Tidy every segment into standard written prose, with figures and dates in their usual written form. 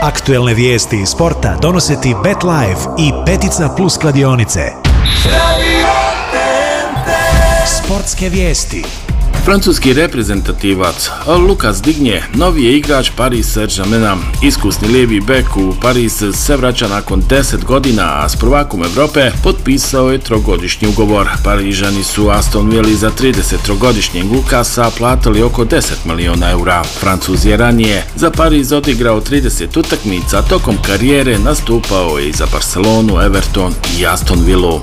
Aktuelne vijesti iz sporta donose ti BetLife i Petica Plus kladionice. Sportske vijesti. Francuski reprezentativac Lucas Digne novi je igrač Paris Saint-Germaina. Iskusni lijevi bek u Paris se vraća nakon 10 godina, a s prvakom Evrope potpisao je trogodišnji ugovor. Parižani su Aston Villi za 33-godišnjeg Lucasa platili oko 10 miliona eura. Francuz je ranije za Pariz odigrao 30 utakmica, tokom karijere nastupao je i za Barcelonu, Everton i Aston Villu.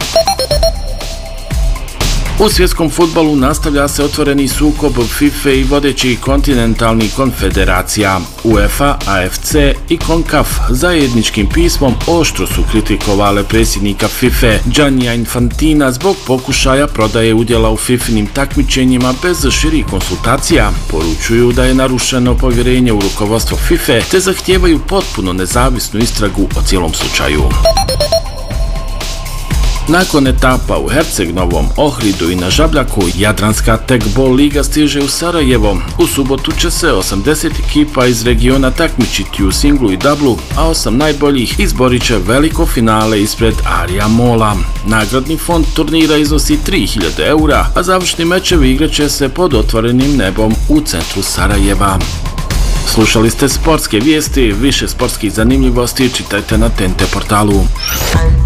U svjetskom fudbalu nastavlja se otvoreni sukob FIFA i vodećih kontinentalnih konfederacija. UEFA, AFC i CONCACAF zajedničkim pismom oštro su kritikovale predsjednika FIFA Giannija Infantina zbog pokušaja prodaje udjela u FIFA-nim takmičenjima bez širih konsultacija. Poručuju da je narušeno povjerenje u rukovodstvo FIFA te zahtijevaju potpuno nezavisnu istragu o cijelom slučaju. Nakon etapa u Herceg-Novom, Ohridu i na Žabljaku, Jadranska tekbol liga stiže u Sarajevo. U subotu će se 80 ekipa iz regiona takmičiti u singlu i dublu, a 8 najboljih izborit će veliko finale ispred Arija Mola. Nagradni fond turnira iznosi 3000 eura, a završni mečevi igraće se pod otvorenim nebom u centru Sarajeva. Slušali ste sportske vijesti, više sportskih zanimljivosti čitajte na TNT portalu.